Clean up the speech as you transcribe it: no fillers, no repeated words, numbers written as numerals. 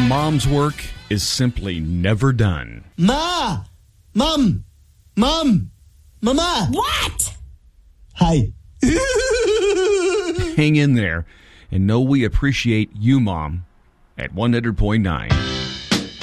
mom's work is simply never done. Ma! Mom! Mom! Mama! What? Hi. Hang in there and know we appreciate you, Mom, at 100.9.